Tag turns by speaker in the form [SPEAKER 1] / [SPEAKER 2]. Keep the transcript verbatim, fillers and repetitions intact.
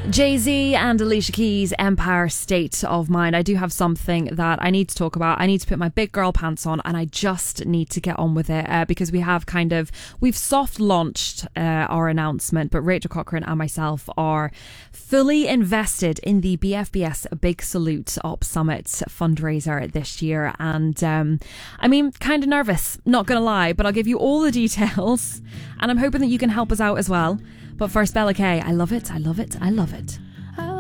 [SPEAKER 1] Jay-Z and Alicia Keys' Empire State of Mind. I do have something that I need to talk about. I need to put my big girl pants on and I just need to get on with it uh, because we have kind of, we've soft launched uh, our announcement, but Rachel Cochrane and myself are fully invested in the B F B S Big Salute Up Summit fundraiser this year. And um, I mean, kind of nervous, not going to lie, but I'll give you all the details and I'm hoping that you can help us out as well. But first, Bella K, I love it, I love it, I love it.